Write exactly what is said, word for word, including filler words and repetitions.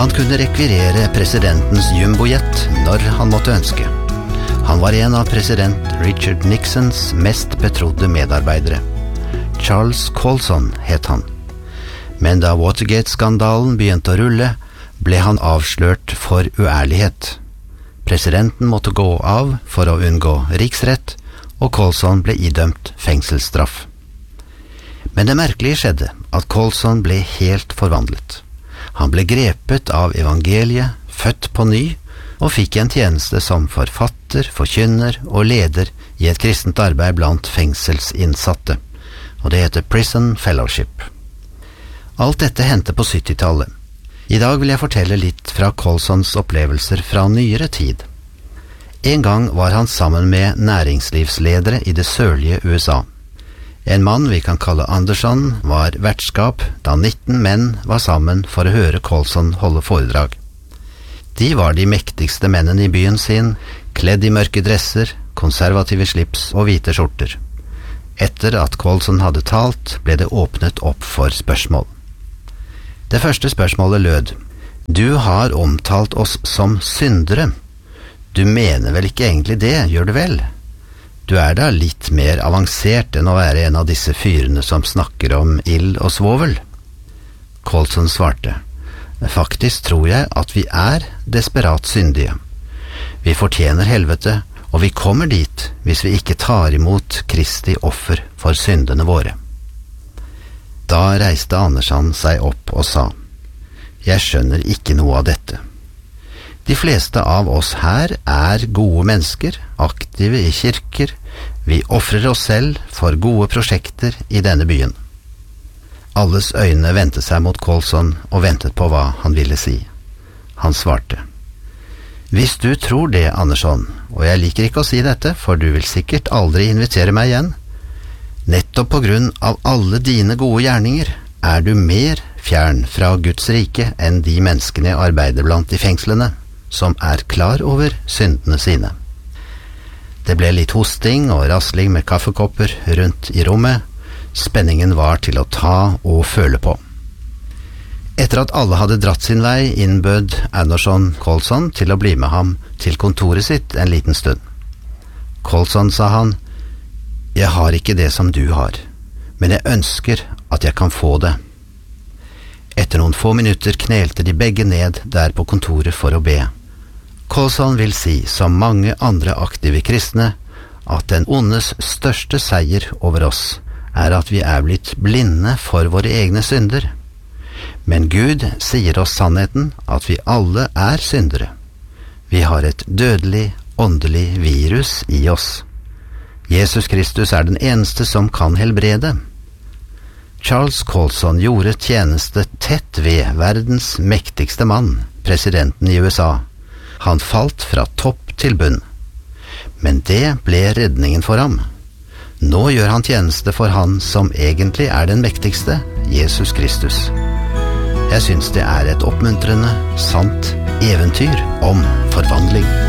Han kunne rekvirere presidentens jumbojet når han måtte ønske. Han var en av president Richard Nixons mest betrodde medarbeidere. Charles Colson het han. Men da Watergate-skandalen begynte å rulle, ble han avslørt for uærlighet. Presidenten måtte gå av for å unngå riksrett, og Colson ble idømt fengselsstraff. Men det merkelige skjedde at Colson ble helt forvandlet. Han ble grepet av evangeliet, født på ny, og fikk en tjeneste som forfatter, forkynner og leder i et kristent arbeid blant fengselsinnsatte, og det heter Prison Fellowship. Alt dette hendte på syttitallet. I dag vil jeg fortelle litt fra Colsons opplevelser fra nyere tid. En gang var han sammen med næringslivsledere i det sørlige U S A. En mann vi kan kalle Anderson var vertskap da nitten menn var sammen for å høre Colson holde foredrag. De var de mektigste mennene i byen sin, kledd i mørke dresser, konservative slips og hvite skjorter. Etter at Colson hadde talt, ble det åpnet opp for spørsmål. Det første spørsmålet lød: Du har omtalt oss som syndere. Du mener vel ikke egentlig det, gjør du vel? Du er da litt mer avansert enn å være en av disse fyrene som snakker om ild og svovel. Colson svarte: Faktisk tror jeg at vi er desperat syndige. Vi fortjener helvete, og vi kommer dit hvis vi ikke tar imot Kristi offer for syndene våre. Da reiste Anderson seg opp og sa: Jeg skjønner ikke noe av dette. De fleste av oss her er gode mennesker, aktive i kirker. Vi offrer oss selv for gode prosjekter i denne byen. Alles øyne vendte seg mot Colson og ventet på hva han ville si. Han svarte: Hvis du tror det, Anderson, og jeg liker ikke å si dette, for du vil sikkert aldri invitere meg igjen, nettopp på grunn av alle dine gode gjerninger er du mer fjern fra Guds rike enn de menneskene jeg arbeider blant i fengslene, som er klar over syndene sine. Det ble litt hosting og rasling med kaffekopper rundt i rommet. Spenningen var til å ta og føle på. Etter at alle hadde dratt sin vei, innbød Anderson Colson til å bli med ham til kontoret sitt en liten stund. Colson, sa han, jeg har ikke det som du har, men jeg ønsker at jeg kan få det. Etter noen få minutter knelte de begge ned der på kontoret for å be. Colson vil si, som mange andre aktive kristne, at den ondes største seier over oss er at vi er blitt blinde for våre egne synder. Men Gud sier oss sannheten at vi alle er syndere. Vi har et dødelig, åndelig virus i oss. Jesus Kristus er den eneste som kan helbrede. Charles Colson gjorde tjeneste tett ved verdens mektigste mann, presidenten i U S A. Han falt fra topp til bunn. Men det ble redningen for ham. Nå gjør han tjeneste for han som egentlig er den mektigste, Jesus Kristus. Jeg synes det er et oppmuntrende, sant eventyr om forvandling.